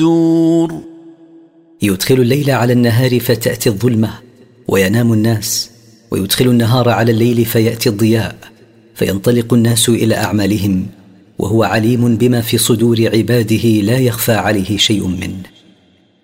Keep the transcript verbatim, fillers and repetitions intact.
الدور. يدخل الليل على النهار فتأتي الظلمة وينام الناس، ويدخل النهار على الليل فيأتي الضياء، فينطلق الناس إلى أعمالهم، وهو عليم بما في صدور عباده لا يخفى عليه شيء منه.